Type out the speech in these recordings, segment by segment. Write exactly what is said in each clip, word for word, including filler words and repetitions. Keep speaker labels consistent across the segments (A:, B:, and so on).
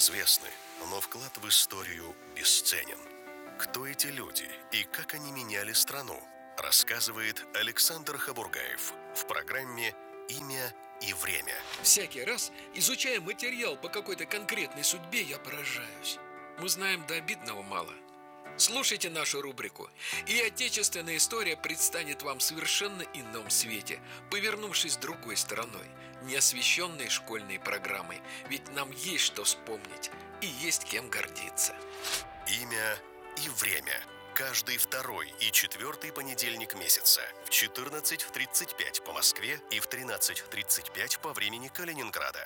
A: известны, но вклад в историю бесценен. Кто эти люди и как они меняли страну, рассказывает Александр Хабургаев в программе «Имя и время».
B: Всякий раз, изучая материал по какой-то конкретной судьбе, я поражаюсь. Мы знаем до обидного мало. Слушайте нашу рубрику, и отечественная история предстанет вам в совершенно ином свете, повернувшись другой стороной, не освещенной школьной программой. Ведь нам есть что вспомнить и есть кем гордиться.
A: «Имя и время». Каждый второй и четвертый понедельник месяца в четырнадцать тридцать пять по Москве и в тринадцать тридцать пять по времени Калининграда.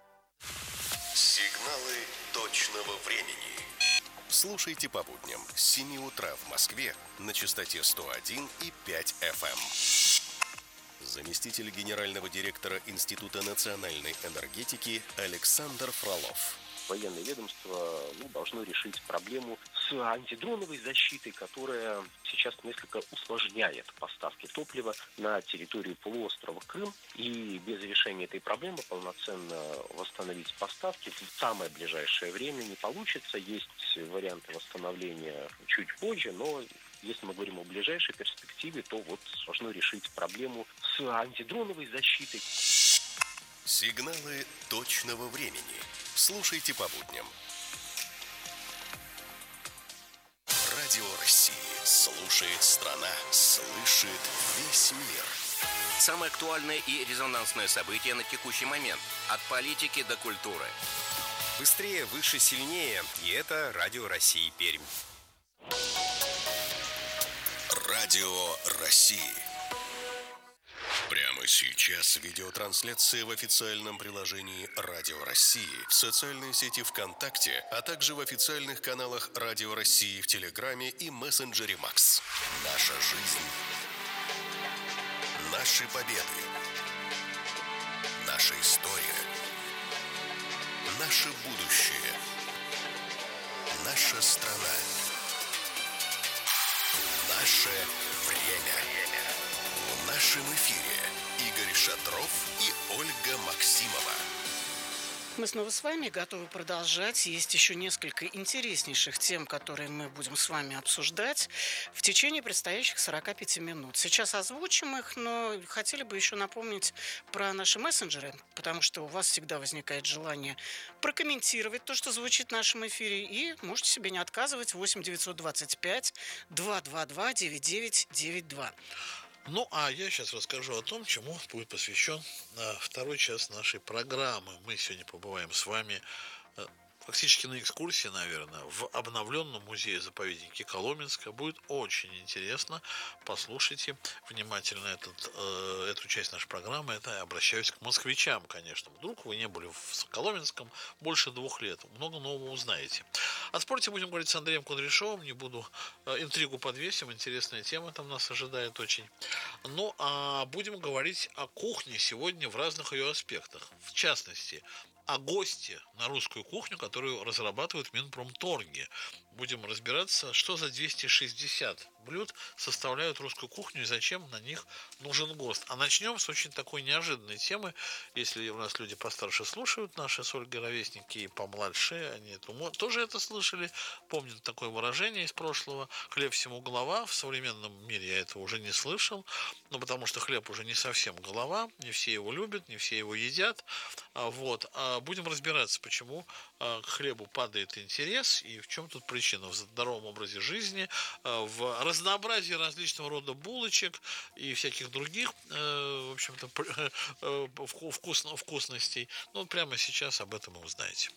A: Сигналы точного времени. Слушайте по будням с семи утра в Москве на частоте сто один и пять эф эм. Заместитель генерального директора Института национальной энергетики Александр Фролов.
C: Военное ведомство ну, должно решить проблему с антидроновой защитой, которая сейчас несколько усложняет поставки топлива на территорию полуострова Крым. И без решения этой проблемы полноценно восстановить поставки в самое ближайшее время не получится. Есть варианты восстановления чуть позже, но если мы говорим о ближайшей перспективе, то вот должно решить проблему с антидроновой защитой.
A: Сигналы точного времени. Слушайте по будням. Радио России. Слушает страна. Слышит весь мир.
D: Самые актуальные и резонансные события на текущий момент. От политики до культуры.
E: Быстрее, выше, сильнее. И это Радио России Пермь.
A: Радио России. Прямо сейчас видеотрансляция в официальном приложении Радио России, в социальной сети ВКонтакте, а также в официальных каналах Радио России в Телеграме и мессенджере Макс. Наша жизнь. Наши победы. Наша история. Наше будущее. Наша страна. Наше время. В нашем эфире Игорь Шатров и Ольга Максимова.
F: Мы снова с вами готовы продолжать. Есть еще несколько интереснейших тем, которые мы будем с вами обсуждать в течение предстоящих сорока пяти минут. Сейчас озвучим их, но хотели бы еще напомнить про наши мессенджеры, потому что у вас всегда возникает желание прокомментировать то, что звучит в нашем эфире, и можете себе не отказывать. восемь девятьсот двадцать пять двести двадцать два девяносто девять девяносто два.
G: Ну, а я сейчас расскажу о том, чему будет посвящен второй час нашей программы. Мы сегодня побываем с вами фактически на экскурсии, наверное, в обновленном музее-заповеднике Коломенское. Будет очень интересно. Послушайте внимательно этот, э, эту часть нашей программы. Это я обращаюсь к москвичам, конечно. Вдруг вы не были в Коломенском больше двух лет. Много нового узнаете. О спорте будем говорить с Андреем Кудряшовым. Не буду э, интригу подвесим. Интересная тема там нас ожидает очень. Ну, а будем говорить о кухне сегодня в разных ее аспектах. В частности, о госте на русскую кухню, которую разрабатывают в Минпромторге. Будем разбираться, что за двести шестьдесят блюд составляют русскую кухню и зачем на них нужен гость. А начнем с очень такой неожиданной темы. Если у нас люди постарше слушают, наши с Ольгой ровесники, и помладше, они это, тоже это слышали, помнят такое выражение из прошлого: хлеб всему голова. В современном мире я этого уже не слышал, ну, потому что хлеб уже не совсем голова, не все его любят, не все его едят. Вот. Будем разбираться, почему к хлебу падает интерес и в чем тут причина. В здоровом образе жизни, в разнообразии различного рода булочек и всяких других, в общем-то, вкусно, вкусностей. Ну, прямо сейчас об этом и узнаете.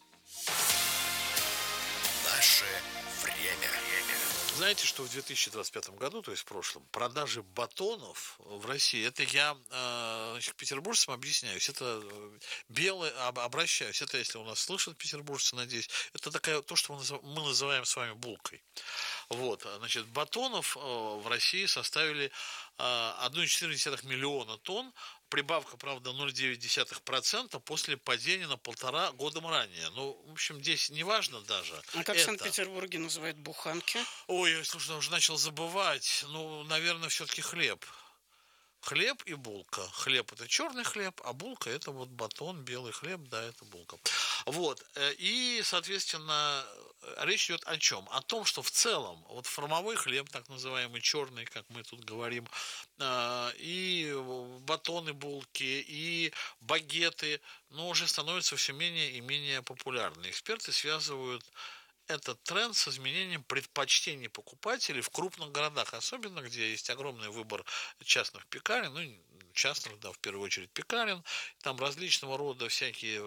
A: Наше время.
G: Знаете, что в две тысячи двадцать пятом году, то есть в прошлом, продажи батонов в России, это я, значит, петербуржцам объясняюсь, это белые, обращаюсь, это если у нас слышат петербуржцы, надеюсь, это такая, то, что мы называем с вами булкой. Вот, значит, батонов в России составили одна целая четыре десятых миллиона тонн, прибавка, правда, ноль целых девять десятых процента после падения на полтора годом ранее. Ну, в общем, здесь не важно даже.
F: А как
G: это.
F: в Санкт-Петербурге называют буханки?
G: Ой, я, слушай, уже начал забывать. Ну, наверное, все-таки хлеб. хлеб и булка. Хлеб – это черный хлеб, а булка – это вот батон, белый хлеб, да, это булка. Вот, и, соответственно, речь идет о чем? О том, что в целом вот формовой хлеб, так называемый черный, как мы тут говорим, и батоны, булки, и багеты, ну, уже становятся все менее и менее популярны. Эксперты связывают этот тренд с изменением предпочтений покупателей в крупных городах, особенно где есть огромный выбор частных пекарен, ну, частных, да, в первую очередь пекарен, там различного рода всякие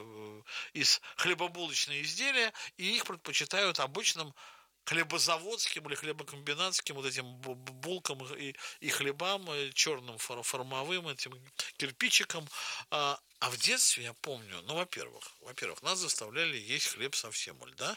G: из хлебобулочные изделия, и их предпочитают обычным хлебозаводским или хлебокомбинатским вот этим булкам и, и хлебам, черным формовым этим кирпичиком. А, а в детстве я помню, ну, во-первых, во-первых, нас заставляли есть хлеб со всемоль, да?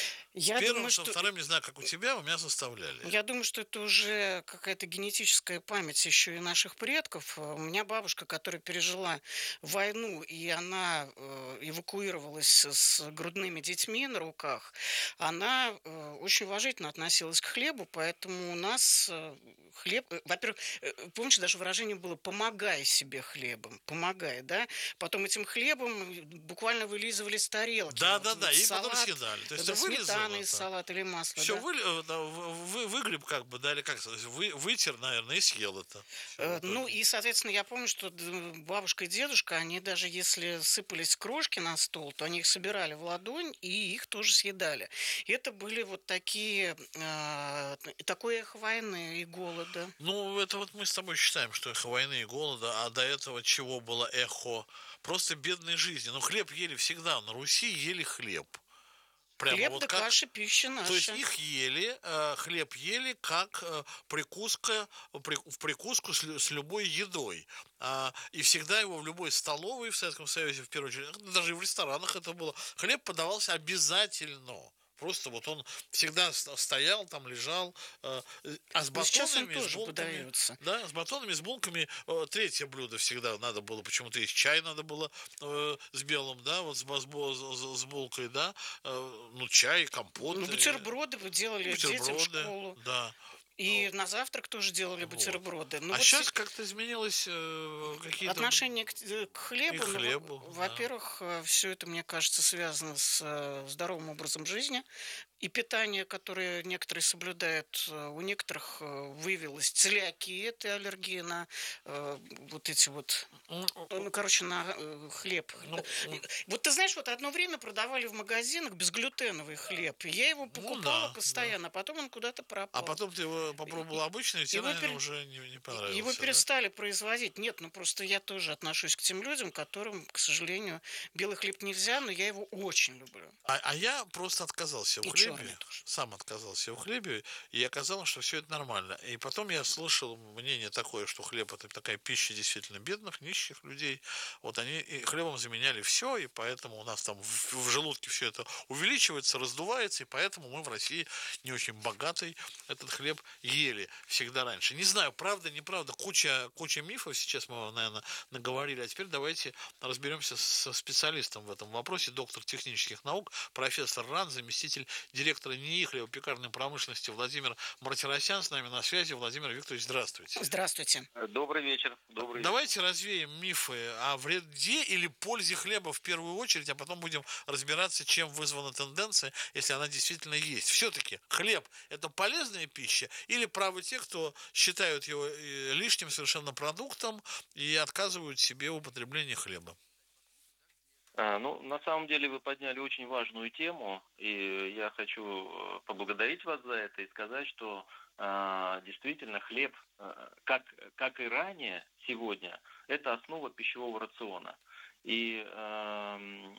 F: Я
G: Первым,
F: думаю,
G: что
F: что...
G: вторым, не знаю, как у тебя, у меня заставляли.
F: Я думаю, что это уже какая-то генетическая память еще и наших предков. У меня бабушка, которая пережила войну, и она э, эвакуировалась с грудными детьми на руках, она э, очень уважительно относилась к хлебу, поэтому у нас э, хлеб... Э, во-первых, э, помнишь, даже выражение было «помогай себе хлебом», «помогай», да? Потом этим хлебом буквально вылизывали с тарелки.
G: Да-да-да,
F: вот,
G: и
F: салат,
G: потом съедали. То есть
F: да,
G: вылизал
F: сметана из салата или масло.
G: Все
F: да?
G: вы, да, вы, выгреб как бы, да, или как сказать, вы, вытер, наверное, и съел это.
F: Э, ну и, соответственно, я помню, что бабушка и дедушка, они даже если сыпались крошки на стол, то они их собирали в ладонь и их тоже съедали. И это были вот такие, э, такое эхо войны и голода.
G: Ну, это вот мы с тобой считаем, что эхо войны и голода, а до этого чего было эхо? Просто бедной жизни. Но хлеб ели всегда, на Руси ели хлеб. Прямо
F: хлеб
G: вот
F: да
G: как...
F: каша, пища наша.
G: То есть их ели, э, хлеб ели как э, прикуска, при, в прикуску с, с любой едой. А, и всегда его в любой столовой в Советском Союзе, в первую очередь, даже и в ресторанах это было, хлеб подавался обязательно. Просто вот он всегда стоял, там лежал, э, а с батонами, с булками,
F: подается.
G: да, с батонами, с булками, э, третье блюдо всегда надо было, почему-то есть чай надо было э, с белым, да, вот с, с, с, с булкой, да, э, ну чай, компот.
F: Ну, бутерброды вы делали
G: бутерброды,
F: детям в школу.
G: Да.
F: И ну, на завтрак тоже делали бутерброды.
G: Вот.
F: Ну,
G: а
F: вот
G: сейчас как-то изменилось э, какие-то...
F: Отношение к, к хлебу.
G: И хлебу,
F: ну,
G: да.
F: Во-первых, все это, мне кажется, связано с э, здоровым образом жизни. И питание, которое некоторые соблюдают, у некоторых выявилась целиакия, это аллергия на э, вот эти вот, ну, короче, на э, хлеб.
G: Ну,
F: вот ты знаешь, вот одно время продавали в магазинах безглютеновый хлеб. И я его покупала ну, да, постоянно, да. а потом он куда-то пропал.
G: А потом ты его попробовал обычный, и тебе, наверное, пер... уже не, не понравился.
F: Его перестали
G: да?
F: производить. Нет, ну просто я тоже отношусь к тем людям, которым, к сожалению, белый хлеб нельзя, но я его очень люблю.
G: А, а я просто отказался в
F: и
G: хлебе. Сам отказался в хлебе, и оказалось, что все это нормально. И потом я слышал мнение такое, что хлеб это такая пища действительно бедных, нищих людей. Вот они и хлебом заменяли все, и поэтому у нас там в, в желудке все это увеличивается, раздувается, и поэтому мы в России не очень богатый этот хлеб ели всегда раньше. Не знаю, правда, неправда, куча, куча мифов сейчас мы, наверное, наговорили, а теперь давайте разберемся со специалистом в этом вопросе, доктор технических наук, профессор РАН, заместитель директора НИИ хлебопекарной промышленности Владимир Мартиросян с нами на связи. Владимир Викторович, здравствуйте.
F: Здравствуйте.
C: Добрый вечер. Добрый
G: Давайте вечер. развеем мифы о вреде или пользе хлеба в первую очередь, а потом будем разбираться, чем вызвана тенденция, если она действительно есть. Все-таки хлеб – это полезная пища или правы те, кто считают его лишним совершенно продуктом и отказывают себе в употреблении хлеба?
H: А, ну, на самом деле вы подняли очень важную тему, и я хочу поблагодарить вас за это и сказать, что а, действительно хлеб, как, как и ранее сегодня, это основа пищевого рациона. И э,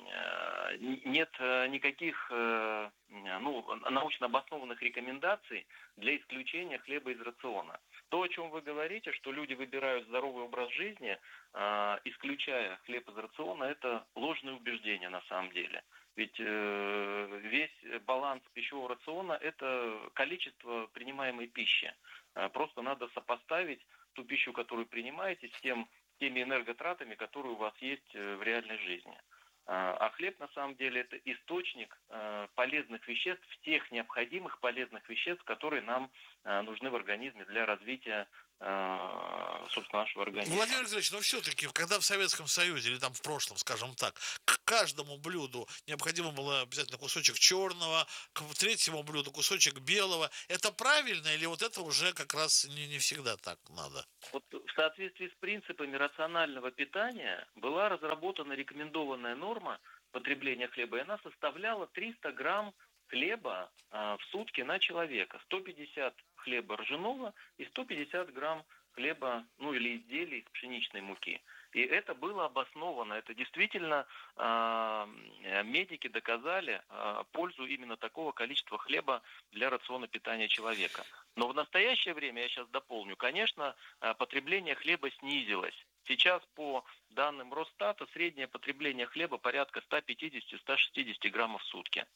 H: нет никаких э, ну, научно обоснованных рекомендаций для исключения хлеба из рациона. То, о чем вы говорите, что люди выбирают здоровый образ жизни, э, исключая хлеб из рациона, это ложное убеждение на самом деле. Ведь э, весь баланс пищевого рациона – это количество принимаемой пищи. Э, просто надо сопоставить ту пищу, которую принимаете, с тем, теми энерготратами, которые у вас есть в реальной жизни. А хлеб, на самом деле, это источник полезных веществ, тех необходимых полезных веществ, которые нам нужны в организме для развития собственно, нашего организма.
G: Владимир Александрович, но все-таки, когда в Советском Союзе или там в прошлом, скажем так, к каждому блюду необходимо было обязательно кусочек черного, к третьему блюду кусочек белого, это правильно или вот это уже как раз не, не всегда так надо?
H: Вот в соответствии с принципами рационального питания была разработана рекомендованная норма потребления хлеба, и она составляла триста грамм хлеба а, в сутки на человека, сто пятьдесят хлеба ржаного и сто пятьдесят грамм хлеба, ну или изделий из пшеничной муки. И это было обосновано, это действительно э, медики доказали э, пользу именно такого количества хлеба для рациона питания человека. Но в настоящее время, я сейчас дополню, конечно, э, потребление хлеба снизилось. Сейчас по данным Росстата среднее потребление хлеба порядка сто пятьдесят - сто шестьдесят граммов в сутки.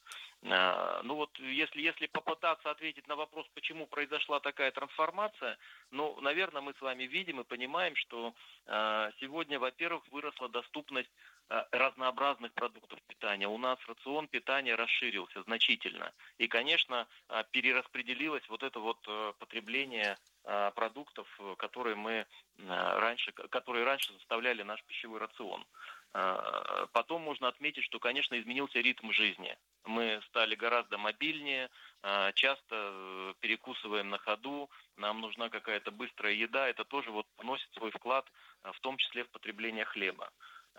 H: Ну вот если, если попытаться ответить на вопрос, почему произошла такая трансформация, ну, наверное, мы с вами видим и понимаем, что сегодня, во-первых, выросла доступность разнообразных продуктов питания. У нас рацион питания расширился значительно. И, конечно, перераспределилось вот это вот потребление продуктов, которые мы раньше, которые раньше составляли наш пищевой рацион. Потом можно отметить, что, конечно, изменился ритм жизни. Мы стали гораздо мобильнее, часто перекусываем на ходу, нам нужна какая-то быстрая еда. Это тоже вот вносит свой вклад, в том числе в потребление хлеба.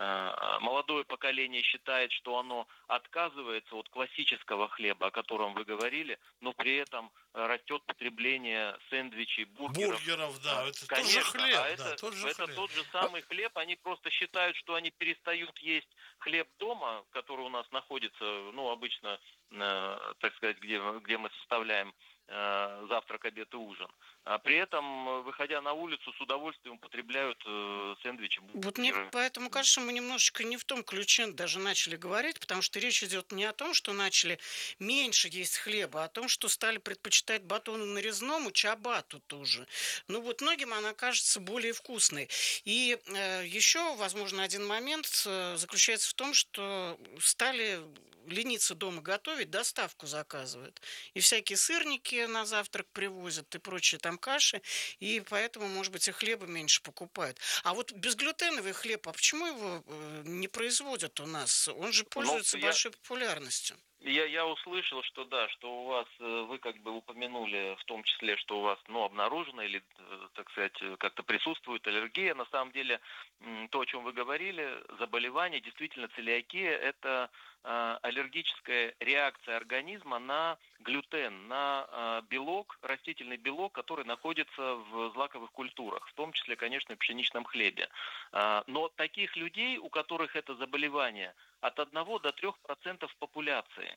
H: Молодое поколение считает, что оно отказывается от классического хлеба, о котором вы говорили, но при этом растет потребление сэндвичей, бургеров.
G: Бургеров, да, это
H: Конечно,
G: тоже хлеб.
H: А это,
G: да, тот же
H: это
G: хлеб.
H: тот же самый хлеб. Они просто считают, что они перестают есть хлеб дома, который у нас находится, ну, обычно, э, так сказать, где, где мы составляем э, завтрак, обед и ужин. А при этом, выходя на улицу, с удовольствием употребляют э, сэндвичи.
F: Вот мне поэтому кажется, мы немножечко не в том ключе даже начали говорить, потому что речь идет не о том, что начали меньше есть хлеба, а о том, что стали предпочитать батону нарезному, чиабатту тоже. Ну вот многим она кажется более вкусной. И э, еще, возможно, один момент э, заключается в том, что стали лениться дома готовить, доставку заказывают. И всякие сырники на завтрак привозят, и прочие там каши, и поэтому, может быть, и хлеба меньше покупают. А вот безглютеновый хлеб, а почему его не производят у нас? Он же пользуется
H: ну,
F: большой
H: я...
F: популярностью.
H: Я, я услышал, что да, что у вас, вы как бы упомянули в том числе, что у вас, ну, обнаружена или, так сказать, как-то присутствует аллергия. На самом деле, то, о чем вы говорили, заболевание, действительно, целиакия – это э, аллергическая реакция организма на глютен, на э, белок, растительный белок, который находится в злаковых культурах, в том числе, конечно, в пшеничном хлебе. Э, но таких людей, у которых это заболевание, от одного до трёх процентов популяции.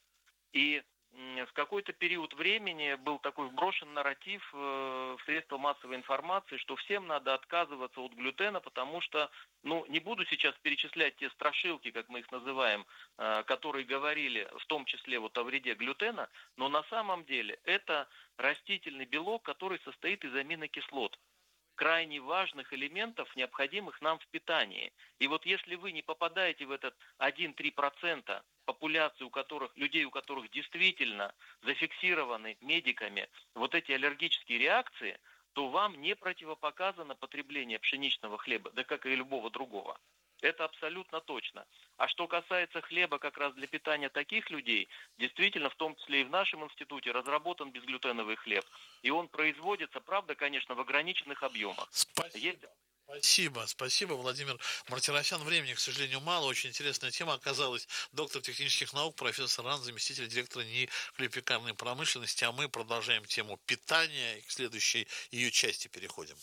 H: И в какой-то период времени был такой вброшен нарратив в средства массовой информации, что всем надо отказываться от глютена, потому что, ну, не буду сейчас перечислять те страшилки, как мы их называем, которые говорили в том числе вот о вреде глютена, но на самом деле это растительный белок, который состоит из аминокислот, крайне важных элементов, необходимых нам в питании. И вот если вы не попадаете в этот один-три процента популяции, у которых, людей, у которых действительно зафиксированы медиками вот эти аллергические реакции, то вам не противопоказано потребление пшеничного хлеба, да как и любого другого. Это абсолютно точно. А что касается хлеба как раз для питания таких людей, действительно, в том числе и в нашем институте разработан безглютеновый хлеб. И он производится, правда, конечно, в ограниченных объемах.
G: Спасибо. Есть... Спасибо, спасибо, Владимир Мартиросян. Времени, к сожалению, мало. Очень интересная тема оказалась. Доктор технических наук, профессор РАН, заместитель директора НИИ хлебопекарной промышленности. А мы продолжаем тему питания и к следующей ее части переходим.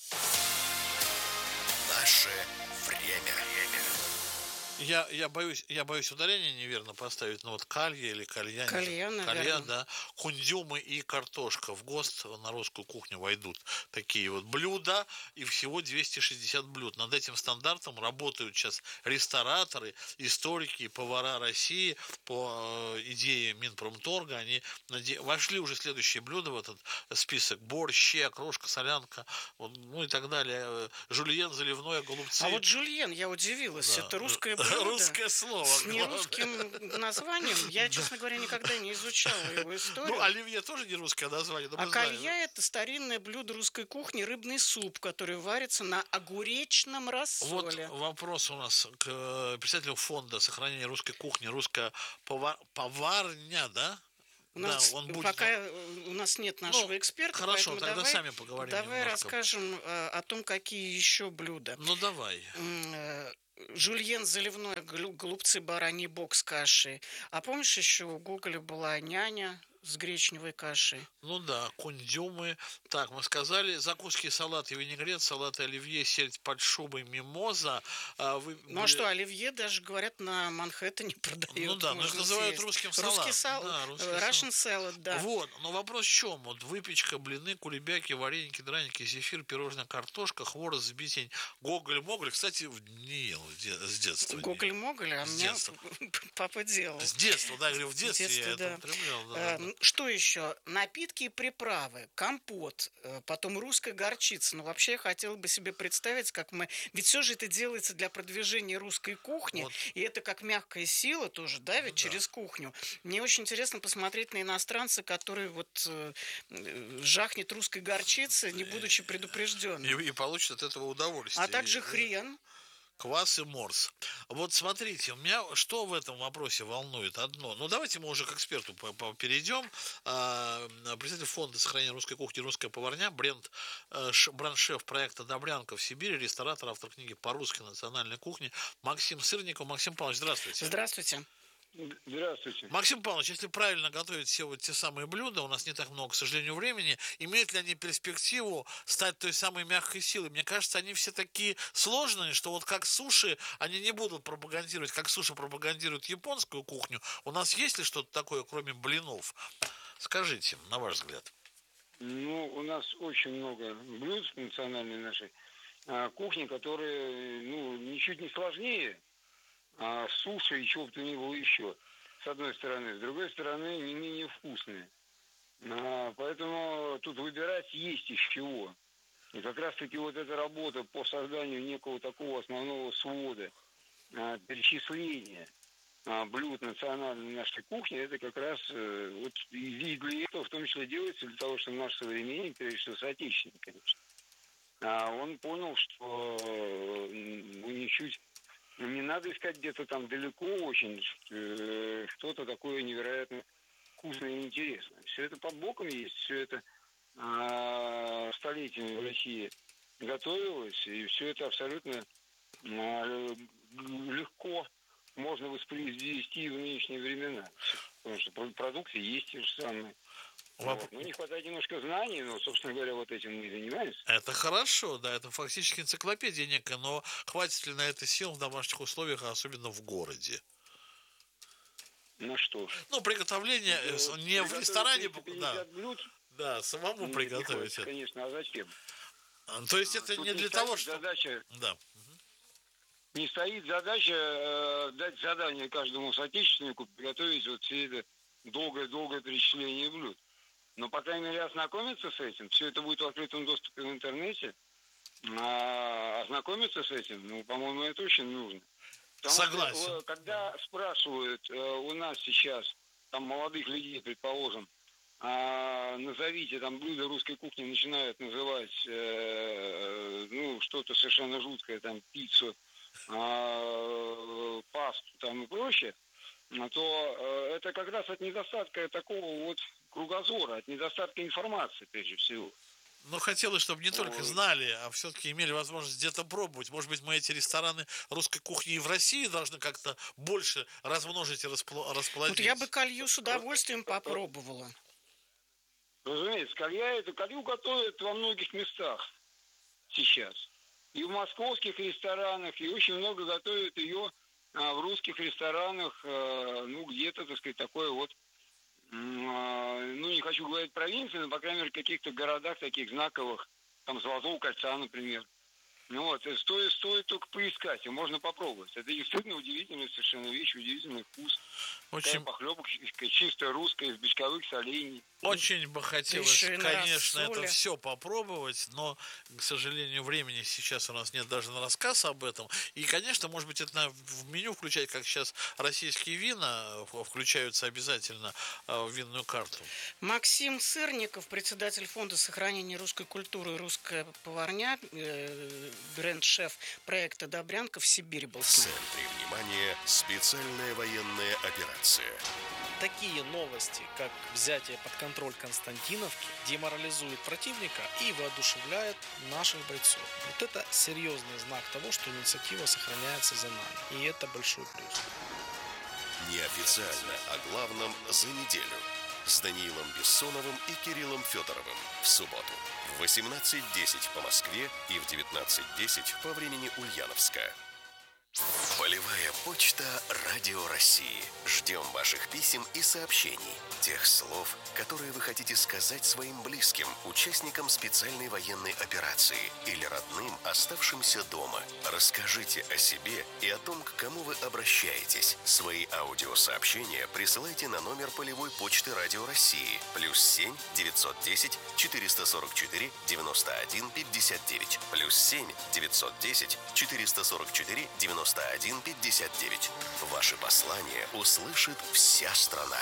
A: Наше время.
G: Я, я, боюсь, я боюсь ударения неверно поставить, но вот калья или кальян.
F: Кальян,
G: кальян, да. Кундюмы и картошка. В ГОСТ на русскую кухню войдут такие вот блюда, и всего двести шестьдесят блюд. Над этим стандартом работают сейчас рестораторы, историки, повара России по э, идее Минпромторга. Они наде... вошли уже следующие блюда в этот список. Борщ, щи, окрошка, солянка, вот, ну и так далее. Жульен, заливное, голубцы.
F: А вот жульен, я удивилась, да. Это русское блюдо блюдо
G: Русское слово.
F: с нерусским названием. Я, честно говоря, никогда не изучала его историю.
G: Ну, оливье тоже не русское название.
F: А калья – это старинное блюдо русской кухни, рыбный суп, который варится на огуречном рассоле.
G: Вот вопрос у нас к представителю фонда сохранения русской кухни, русская повар... поварня, да?
F: У нас,
G: да, он будет...
F: пока у нас нет нашего
G: ну,
F: эксперта,
G: хорошо, тогда
F: давай,
G: сами поговорим
F: давай
G: немножко.
F: расскажем э, о том, какие еще блюда.
G: Ну, давай.
F: Э, жульен заливной, голубцы, бараний бок с кашей. А помнишь, еще у Гоголя была няня с гречневой кашей?
G: Ну да, кундюмы. Так, мы сказали, закуски, салат и винегрет, салат и оливье, сельдь под шубой, мимоза. А вы...
F: Ну а что, оливье даже, говорят, на Манхэттене продают.
G: Ну да, но их называют съесть. русским салатом.
F: Русский сал...
G: да, русский
F: Russian salad, да.
G: Вот, но вопрос в чем? Вот выпечка, блины, кулебяки, вареники, драники, зефир, пирожная картошка, хворост, сбитень, гоголь-моголь. Кстати, не ел с детства.
F: Гоголь-моголь, а мне папа делал.
G: С детства, да, говорю, в детстве, в детстве я
F: да.
G: это употреблял. Да, да.
F: Что еще? Напитки и приправы, компот, потом русская горчица. Ну, вообще, я хотела бы себе представить, как мы... Ведь все же это делается для продвижения русской кухни, вот. И это как мягкая сила тоже давит ну, через да. кухню. Мне очень интересно посмотреть на иностранца, который вот э, жахнет русской горчицы, не будучи предупрежденным.
G: И, и получит от этого удовольствие.
F: А также хрен.
G: Квас и морс. Вот смотрите, у меня что в этом вопросе волнует одно. Ну, давайте мы уже к эксперту перейдем. Представитель фонда сохранения русской кухни «Русская поварня», бренд, бренд-шеф проекта «Добрянка» в Сибири, ресторатор, автор книги по русской национальной кухне Максим Сырников. Максим Павлович, здравствуйте.
F: Здравствуйте.
G: Здравствуйте. Максим Павлович, если правильно готовить все вот те самые блюда, у нас не так много, к сожалению, времени, имеют ли они перспективу стать той самой мягкой силой? Мне кажется, они все такие сложные, что вот как суши, они не будут пропагандировать, как суши пропагандируют японскую кухню. У нас есть ли что-то такое, кроме блинов? Скажите, на ваш взгляд.
I: Ну, у нас очень много блюд национальной нашей а, кухни, которые, ну, ничуть не сложнее а суши и чего бы то ни было еще, с одной стороны. С другой стороны, не менее вкусные. А, поэтому тут выбирать есть из чего. И как раз-таки вот эта работа по созданию некого такого основного свода, а, перечисления а, блюд национальной нашей кухни, это как раз а, вот и для этого в том числе делается, для того, чтобы наш современник, прежде всего соотечественник, конечно, а, он понял, что ну, ничуть не надо искать где-то там далеко очень э, что-то такое невероятно вкусное и интересное. Все это под боком есть, все это э, столетиями в России готовилось, и все это абсолютно э, легко можно воспроизвести в нынешние времена. Потому что продукты есть те же самые. Вот. Ну, не хватает немножко знаний, но, собственно говоря, вот этим мы и занимаемся.
G: Это хорошо, да, это фактически энциклопедия некая, но хватит ли на это сил в домашних условиях, особенно в городе?
I: Ну что ж.
G: Ну, приготовление ну, не в ресторане, да,
I: блюд,
G: да, самому
I: не
G: приготовить.
I: Это. Конечно, а зачем?
G: То есть это
I: Тут
G: не для того, что...
I: Задача...
G: Да.
I: Не стоит задача э, дать задание каждому соотечественнику приготовить вот все это долгое-долгое перечисление блюд. Но, по крайней мере, ознакомиться с этим, все это будет в открытом доступе в интернете, а ознакомиться с этим, ну, по-моему, это очень нужно. Потому
G: Согласен.
I: Что, когда спрашивают у нас сейчас, там, молодых людей, предположим, а, назовите там блюда русской кухни, начинают называть, э, ну, что-то совершенно жуткое, там, пиццу, а, пасту, там, и прочее, то э, это как раз от недостатка такого вот кругозора, от недостатка информации, прежде всего.
G: Но хотелось, чтобы не только знали, а все-таки имели возможность где-то пробовать. Может быть, мы эти рестораны русской кухни и в России должны как-то больше размножить и распл- расплодить.
F: Вот я бы калью с удовольствием попробовала.
I: Разумеется, калья, эту калью готовят во многих местах сейчас. И в московских ресторанах, и очень много готовят ее а, в русских ресторанах, а, ну, где-то, так сказать, такое вот, ну, не хочу говорить провинции, но, по крайней мере, в каких-то городах таких знаковых, там, Золотого кольца, например. Ну вот, стоит, стоит только поискать, и можно попробовать. Это действительно удивительная совершенно вещь, удивительный вкус.
G: Очень...
I: похлебок чисто русская, из бочковых солений.
G: Очень бы хотелось, конечно, это все попробовать, но, к сожалению, времени сейчас у нас нет даже на рассказ об этом. И, конечно, может быть, это в меню включать, как сейчас российские вина включаются обязательно в винную карту.
F: Максим Сырников, председатель фонда сохранения русской культуры «Русская поварня», бренд-шеф проекта «Добрянка» в Сибири был.
A: В центре внимания специальная военная операция.
J: Такие новости, как взятие под контроль Константиновки, деморализуют противника и воодушевляют наших бойцов. Вот это серьезный знак того, что инициатива сохраняется за нами. И это большой плюс.
A: Неофициально о главном за неделю. С Даниилом Бессоновым и Кириллом Федоровым в субботу в восемнадцать десять по Москве и в девятнадцать десять по времени Ульяновска. Полевая почта Радио России. Ждем ваших писем и сообщений. Тех слов, которые вы хотите сказать своим близким, участникам специальной военной операции или родным, оставшимся дома. Расскажите о себе и о том, к кому вы обращаетесь. Свои аудиосообщения присылайте на номер полевой почты Радио России. Плюс семь девятьсот десять четыреста сорок четыре девяносто один пятьдесят девять. Плюс семь девятьсот десять четыреста сорок четыре девяносто один пятьдесят девять. Ваши послания услышит вся страна.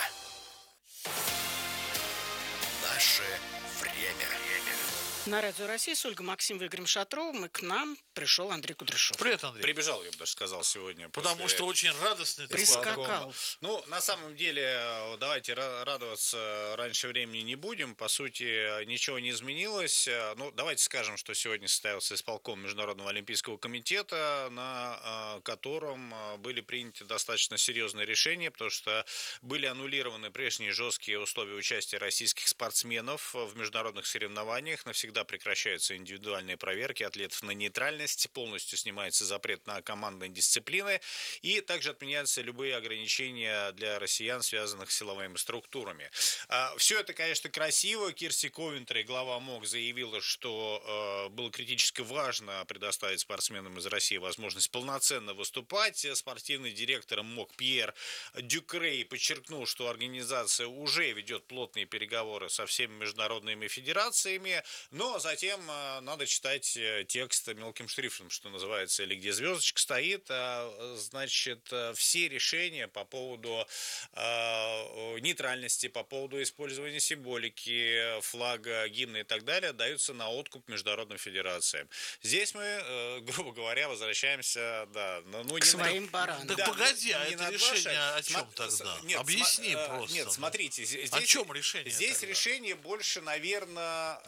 A: Наше время.
F: На Радио России с Ольгой Максимовой и Игорем Шатровым, и к нам пришел Андрей Кудряшов.
G: Привет, Андрей.
K: Прибежал, я бы даже сказал, сегодня.
G: Потому
K: после...
G: что очень радостный.
F: Прискакал.
K: Ну, на самом деле, давайте радоваться раньше времени не будем. По сути, ничего не изменилось. Ну, давайте скажем, что сегодня состоялся исполком Международного олимпийского комитета, на котором были приняты достаточно серьезные решения, потому что были аннулированы прежние жесткие условия участия российских спортсменов в международных соревнованиях. Навсегда прекращаются индивидуальные проверки атлетов на нейтральность, полностью снимается запрет на командные дисциплины и также отменяются любые ограничения для россиян, связанных с силовыми структурами. Все это, конечно, красиво. Кирси Ковентри, глава МОК, заявила, что было критически важно предоставить спортсменам из России возможность полноценно выступать. Спортивный директор МОК Пьер Дюкрей подчеркнул, что организация уже ведет плотные переговоры со всеми международными федерациями, но затем э, надо читать текст мелким шрифтом, что называется, или где звездочка стоит. А, значит, все решения по поводу э, нейтральности, по поводу использования символики, флага, гимна и так далее даются на откуп международным федерациям. Здесь мы, э, грубо говоря, возвращаемся, да, ну,
F: к своим на... баранам.
G: Так
F: да,
G: погоди, а это решение
K: шаг.
G: о чем
K: Сма...
G: тогда?
K: Нет,
G: Объясни
K: см...
G: просто.
K: Нет, смотрите. Здесь,
G: о чем решение
K: Здесь
G: тогда?
K: решение больше, наверное,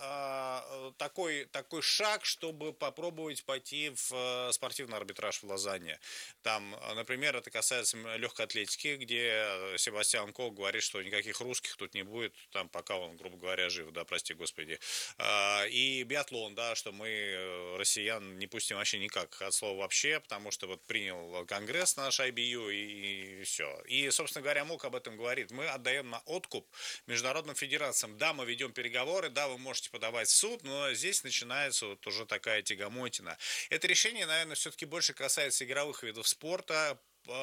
K: такой, такой шаг, чтобы попробовать пойти в спортивный арбитраж в Лозанне. Там, например, это касается легкой атлетики, где Себастьян Кох говорит, что никаких русских тут не будет, там, пока он, грубо говоря, жив, да, прости господи. И биатлон, да, что мы россиян не пустим вообще никак, от слова вообще, потому что вот принял Конгресс наш ай би ю и, и все. И, собственно говоря, МОК об этом говорит. Мы отдаем на откуп международным федерациям. Да, мы ведем переговоры, да, вы можете подавать в суд, но здесь начинается вот уже такая тягомотина. Это решение, наверное, все-таки больше касается игровых видов спорта,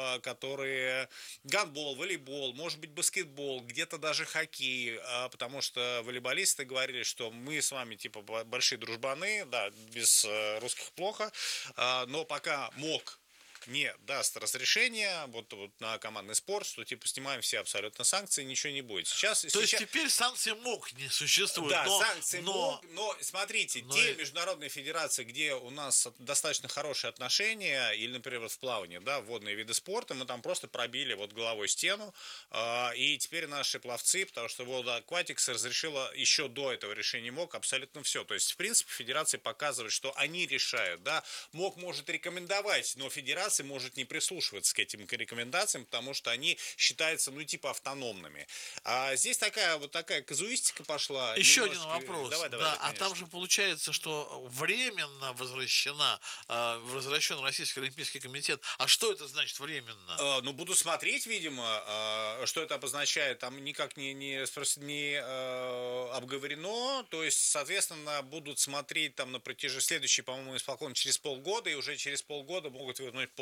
K: которые гандбол, волейбол, может быть, баскетбол, где-то даже хоккей, потому что волейболисты говорили, что мы с вами типа большие дружбаны, да, без русских плохо, но пока МОК не даст разрешения вот, вот на командный спорт, что типа снимаем все абсолютно санкции, ничего не будет. Сейчас,
G: То
K: сейчас...
G: есть теперь санкции МОК не существуют.
K: Да,
G: но,
K: санкции
G: но...
K: МОК, но смотрите,
G: но...
K: те международные федерации, где у нас достаточно хорошие отношения, или, например, вот в плавании, да, водные виды спорта, мы там просто пробили вот головой стену, э, и теперь наши пловцы, потому что World Aquatics разрешила еще до этого решения МОК абсолютно все. То есть, в принципе, федерация показывает, что они решают, да, МОК может рекомендовать, но федерация может не прислушиваться к этим рекомендациям, потому что они считаются, ну, типа автономными. А здесь такая вот такая казуистика пошла.
G: Еще
K: немножко...
G: один вопрос.
K: Давай, давай,
G: да,
K: да,
G: а там же получается, что временно возвращена, э, возвращен Российский Олимпийский комитет. А что это значит временно?
K: Э, ну, буду смотреть, видимо, э, что это обозначает. Там никак не, не, не э, обговорено. То есть, соответственно, будут смотреть там на протяжении следующий, по-моему, исполком через полгода, и уже через полгода могут вернуть полностью.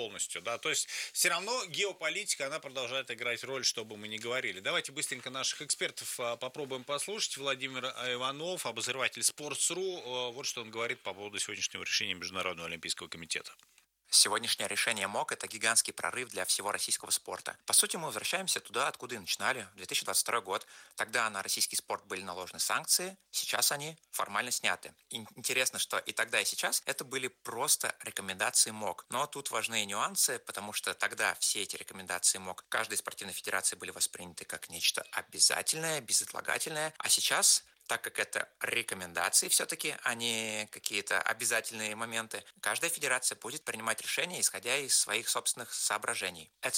K: полностью, да, то есть все равно геополитика, она продолжает играть роль, что бы мы ни говорили. Давайте быстренько наших экспертов попробуем послушать. Владимир Иванов, обозреватель Sports.ru, вот что он говорит по поводу сегодняшнего решения Международного олимпийского комитета.
L: Сегодняшнее решение МОК – это гигантский прорыв для всего российского спорта. По сути, мы возвращаемся туда, откуда и начинали, в две тысячи двадцать второй год. Тогда на российский спорт были наложены санкции, сейчас они формально сняты. И интересно, что и тогда, и сейчас это были просто рекомендации МОК. Но тут важны нюансы, потому что тогда все эти рекомендации МОК каждой спортивной федерации были восприняты как нечто обязательное, безотлагательное, а сейчас... Так как это рекомендации все-таки, а не какие-то обязательные моменты, каждая федерация будет принимать решения, исходя из своих собственных соображений. Это